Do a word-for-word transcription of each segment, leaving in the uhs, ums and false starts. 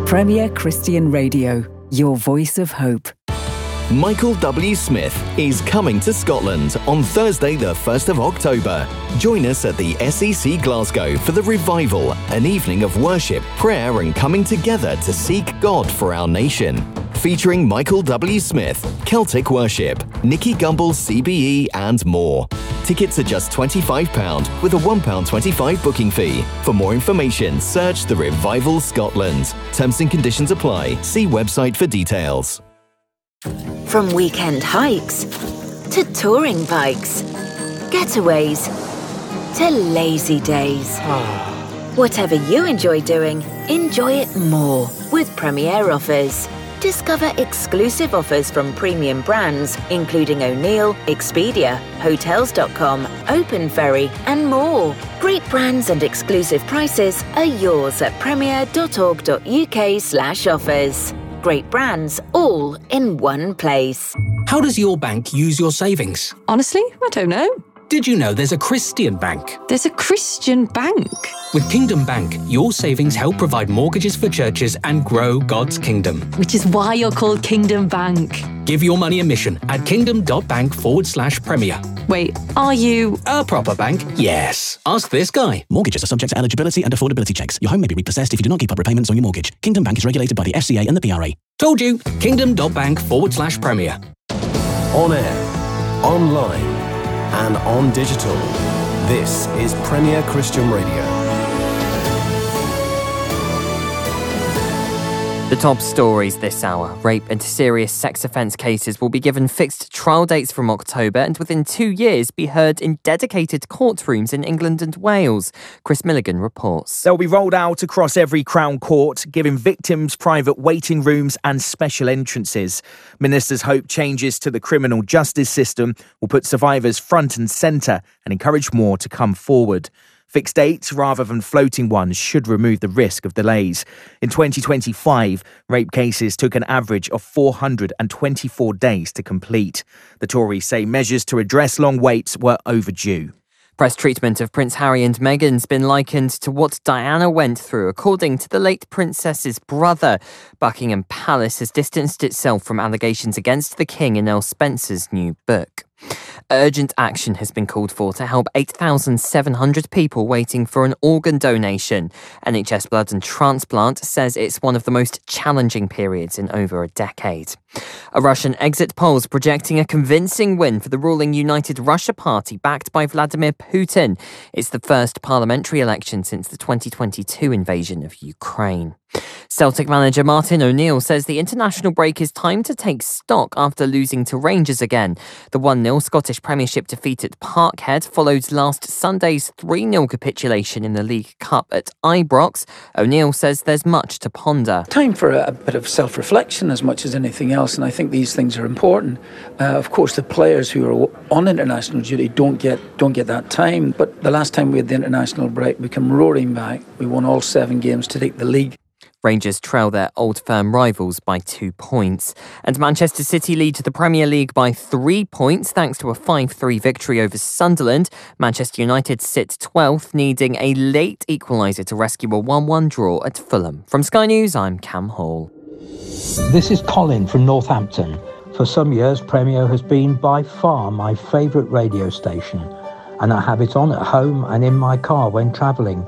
Premier Christian Radio, your voice of hope. Michael W. Smith is coming to Scotland on Thursday the first of October. Join us at the S E C Glasgow for the Revival, an evening of worship, prayer and coming together to seek God for our nation. Featuring Michael W. Smith, Celtic Worship, Nicky Gumbel C B E and more. Tickets are just twenty-five pounds with a one pound twenty-five booking fee. For more information, search The Revival Scotland. Terms and conditions apply. See website for details. From weekend hikes to touring bikes, getaways to lazy days. Whatever you enjoy doing, enjoy it more with Premier Offers. Discover exclusive offers from premium brands, including O'Neill, Expedia, Hotels dot com, Open Ferry, and more. Great brands and exclusive prices are yours at premier dot org dot uk slash offers. Great brands, all in one place. How does your bank use your savings? Honestly, I don't know. Did you know there's a Christian bank? There's a Christian bank? With Kingdom Bank, your savings help provide mortgages for churches and grow God's kingdom. Which is why you're called Kingdom Bank. Give your money a mission at kingdom.bank forward slash premier. Wait, are you... A proper bank? Yes. Ask this guy. Mortgages are subject to eligibility and affordability checks. Your home may be repossessed if you do not keep up repayments on your mortgage. Kingdom Bank is regulated by the F C A and the P R A. Told you. Kingdom.bank forward slash premier. On air, online, and on digital. This is Premier Christian Radio. The top stories this hour. Rape and serious sex offence cases will be given fixed trial dates from October and within two years be heard in dedicated courtrooms in England and Wales. Chris Milligan reports. They'll be rolled out across every Crown Court, giving victims private waiting rooms and special entrances. Ministers hope changes to the criminal justice system will put survivors front and centre and encourage more to come forward. Fixed dates rather than floating ones should remove the risk of delays. In twenty twenty-five, rape cases took an average of four hundred twenty-four days to complete. The Tories say measures to address long waits were overdue. Press treatment of Prince Harry and Meghan's been likened to what Diana went through, according to the late princess's brother. Buckingham Palace has distanced itself from allegations against the king in Elle Spencer's new book. Urgent action has been called for to help eight thousand seven hundred people waiting for an organ donation. N H S Blood and Transplant says it's one of the most challenging periods in over a decade. A Russian exit poll's projecting a convincing win for the ruling United Russia Party backed by Vladimir Putin. It's the first parliamentary election since the twenty twenty-two invasion of Ukraine. Celtic manager Martin O'Neill says the international break is time to take stock after losing to Rangers again. The one nil Scottish Premiership defeat at Parkhead followed last Sunday's three nil capitulation in the League Cup at Ibrox. O'Neill says there's much to ponder. Time for a, a bit of self-reflection as much as anything else, and I think these things are important. Uh, of course, the players who are on international duty don't get don't get that time, but the last time we had the international break, we come roaring back. We won all seven games to take the league. Rangers trail their old firm rivals by two points. And Manchester City lead the Premier League by three points thanks to a five three victory over Sunderland. Manchester United sit twelfth, needing a late equaliser to rescue a one one draw at Fulham. From Sky News, I'm Cam Hall. This is Colin from Northampton. For some years, Premier has been by far my favourite radio station, and I have it on at home and in my car when travelling.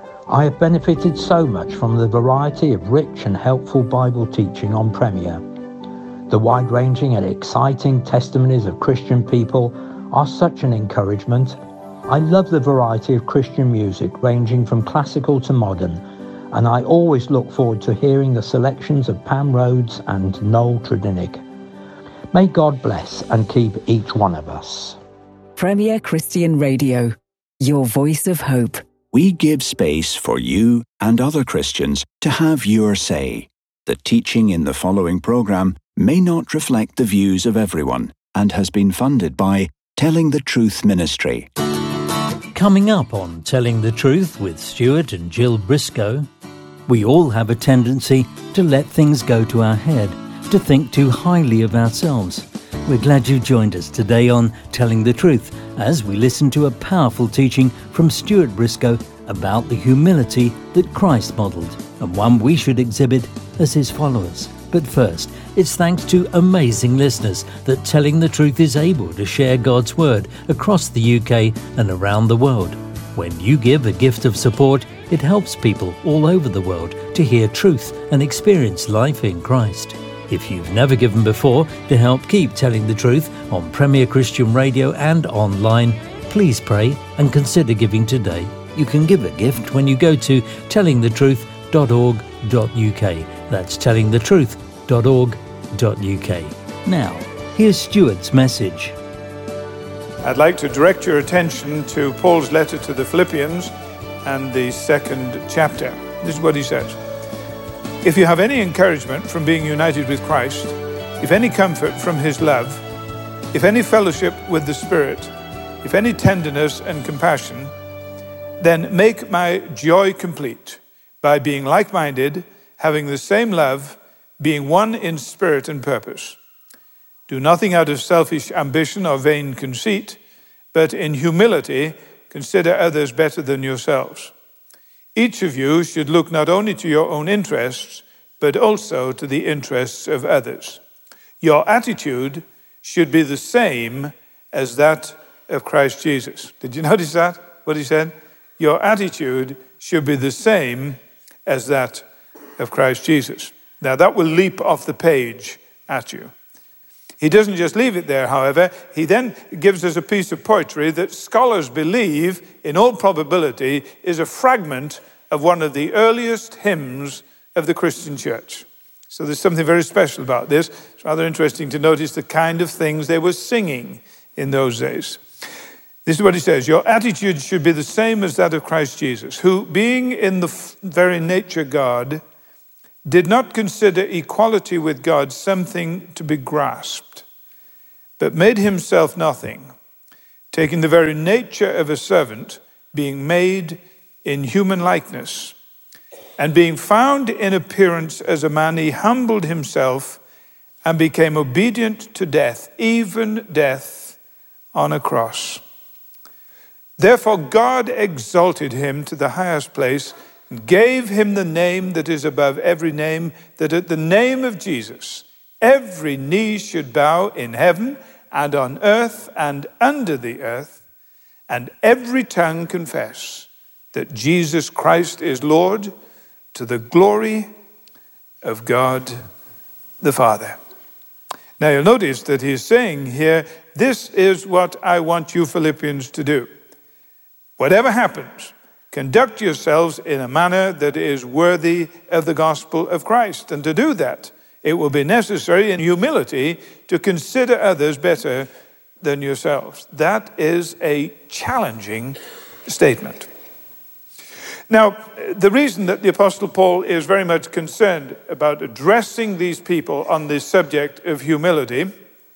I have benefited so much from the variety of rich and helpful Bible teaching on Premier. The wide-ranging and exciting testimonies of Christian people are such an encouragement. I love the variety of Christian music ranging from classical to modern, and I always look forward to hearing the selections of Pam Rhodes and Noel Tredinnick. May God bless and keep each one of us. Premier Christian Radio, your voice of hope. We give space for you and other Christians to have your say. The teaching in the following programme may not reflect the views of everyone and has been funded by Telling the Truth Ministry. Coming up on Telling the Truth with Stuart and Jill Briscoe, we all have a tendency to let things go to our head, to think too highly of ourselves. We're glad you joined us today on Telling the Truth as we listen to a powerful teaching from Stuart Briscoe about the humility that Christ modelled and one we should exhibit as his followers. But first, it's thanks to amazing listeners that Telling the Truth is able to share God's Word across the U K and around the world. When you give a gift of support, it helps people all over the world to hear truth and experience life in Christ. If you've never given before to help keep Telling the Truth on Premier Christian Radio and online, please pray and consider giving today. You can give a gift when you go to telling the truth dot org dot U K. That's telling the truth dot org dot U K. Now, here's Stuart's message. I'd like to direct your attention to Paul's letter to the Philippians and the second chapter. This is what he says. If you have any encouragement from being united with Christ, if any comfort from his love, if any fellowship with the Spirit, if any tenderness and compassion, then make my joy complete by being like-minded, having the same love, being one in spirit and purpose. Do nothing out of selfish ambition or vain conceit, but in humility consider others better than yourselves. Each of you should look not only to your own interests, but also to the interests of others. Your attitude should be the same as that of Christ Jesus. Did you notice that, what he said? Your attitude should be the same as that of Christ Jesus. Now that will leap off the page at you. He doesn't just leave it there, however. He then gives us a piece of poetry that scholars believe, in all probability, is a fragment of one of the earliest hymns of the Christian church. So there's something very special about this. It's rather interesting to notice the kind of things they were singing in those days. This is what he says. Your attitude should be the same as that of Christ Jesus, who, being in the very nature God, did not consider equality with God something to be grasped, but made himself nothing, taking the very nature of a servant, being made in human likeness, and being found in appearance as a man, he humbled himself and became obedient to death, even death on a cross. Therefore God exalted him to the highest place, gave him the name that is above every name, that at the name of Jesus, every knee should bow in heaven and on earth and under the earth, and every tongue confess that Jesus Christ is Lord, to the glory of God the Father. Now you'll notice that he's saying here, this is what I want you Philippians to do. Whatever happens, conduct yourselves in a manner that is worthy of the gospel of Christ. And to do that, it will be necessary in humility to consider others better than yourselves. That is a challenging statement. Now, the reason that the Apostle Paul is very much concerned about addressing these people on the subject of humility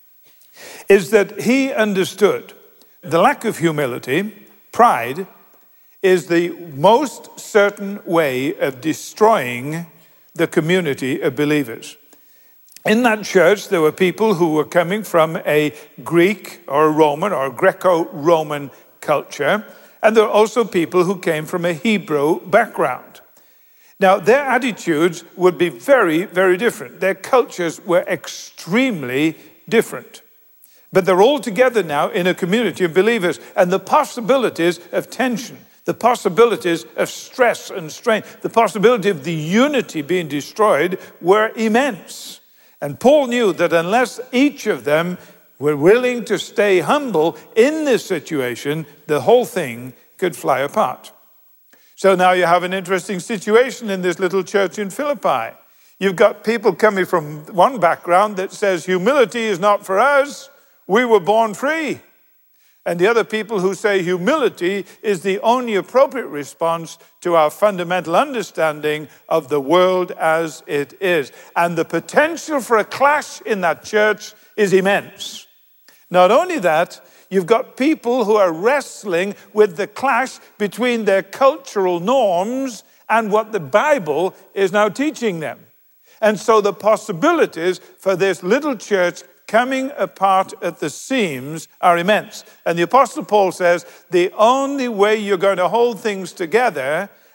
is that he understood the lack of humility, pride, is the most certain way of destroying the community of believers. In that church, there were people who were coming from a Greek or a Roman or Greco-Roman culture, and there were also people who came from a Hebrew background. Now, their attitudes would be very, very different. Their cultures were extremely different. But they're all together now in a community of believers, and the possibilities of tension, the possibilities of stress and strain, the possibility of the unity being destroyed were immense. And Paul knew that unless each of them were willing to stay humble in this situation, the whole thing could fly apart. So now you have an interesting situation in this little church in Philippi. You've got people coming from one background that says humility is not for us, we were born free. And the other people who say humility is the only appropriate response to our fundamental understanding of the world as it is. And the potential for a clash in that church is immense. Not only that, you've got people who are wrestling with the clash between their cultural norms and what the Bible is now teaching them. And so the possibilities for this little church coming apart at the seams are immense. And the Apostle Paul says, the only way you're going to hold things together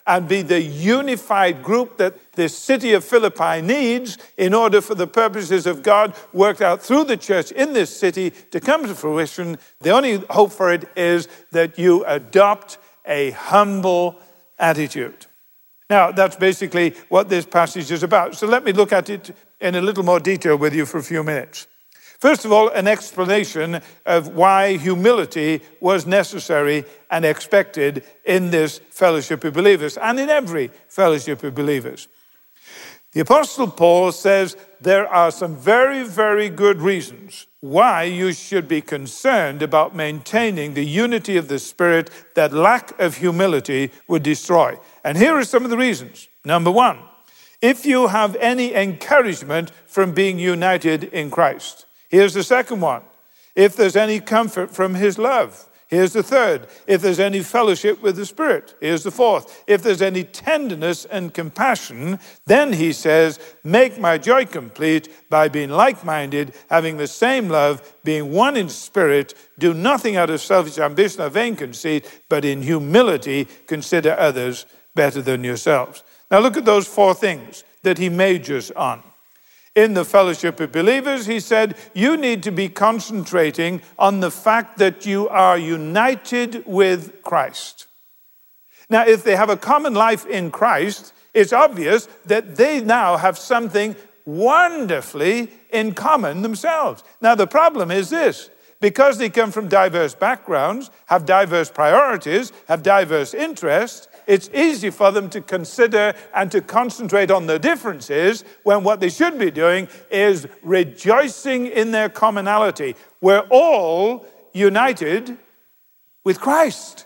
and be the unified group that the city of Philippi needs in order for the purposes of God worked out through the church in this city to come to fruition. The only hope for it is that you adopt a humble attitude. Now, that's basically what this passage is about. So let me look at it in a little more detail with you for a few minutes. First of all, an explanation of why humility was necessary and expected in this fellowship of believers and in every fellowship of believers. The Apostle Paul says there are some very, very good reasons why you should be concerned about maintaining the unity of the Spirit that lack of humility would destroy. And here are some of the reasons. Number one, if you have any encouragement from being united in Christ. Here's the second one. If there's any comfort from his love. Here's the third. If there's any fellowship with the Spirit. Here's the fourth. If there's any tenderness and compassion, then he says, make my joy complete by being like-minded, having the same love, being one in spirit, do nothing out of selfish ambition or vain conceit, but in humility consider others better than yourselves. Now look at those four things that he majors on. In the fellowship of believers, he said, you need to be concentrating on the fact that you are united with Christ. Now, if they have a common life in Christ, it's obvious that they now have something wonderfully in common themselves. Now, the problem is this. Because they come from diverse backgrounds, have diverse priorities, have diverse interests, it's easy for them to consider and to concentrate on the differences when what they should be doing is rejoicing in their commonality. We're all united with Christ.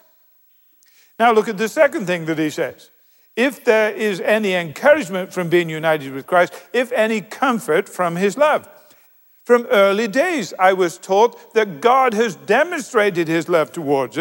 Now look at the second thing that he says. If there is any encouragement from being united with Christ, if any comfort from his love. From early days, I was taught that God has demonstrated his love towards us.